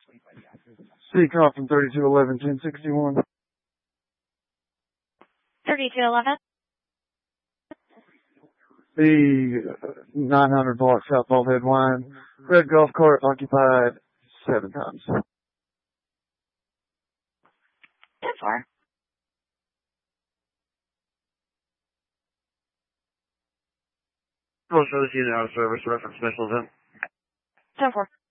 Seacom from 3211, 1061. 3211. The 900 block South Bulkhead line. Red golf cart occupied 7 times. 10-4. Most of this unit out of service, reference missile event. 10-4.